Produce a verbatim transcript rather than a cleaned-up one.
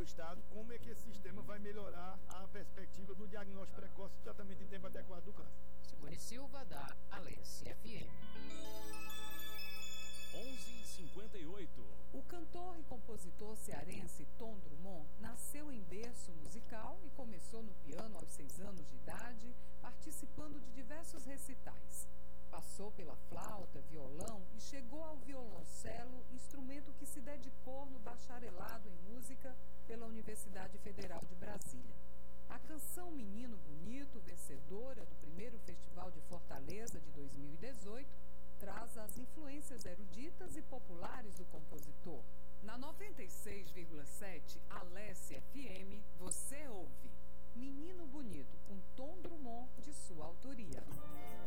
do Estado, como é que esse sistema vai melhorar a perspectiva do diagnóstico precoce e tratamento em tempo adequado do câncer. Simone Silva, da Alesse F M. onze e cinquenta e oito. O cantor e compositor cearense Tom Drummond nasceu em berço musical e começou no piano aos seis anos de idade, participando de diversos recitais. Passou pela flauta, violão e chegou ao violoncelo, instrumento que se dedicou no bacharelado em música pela Universidade Federal de Brasília. A canção Menino Bonito, vencedora do primeiro Festival de Fortaleza de dois mil e dezoito, traz as influências eruditas e populares do compositor. Na noventa e seis vírgula sete Alesse F M, você ouve Menino Bonito, com Tom Drummond, de sua autoria.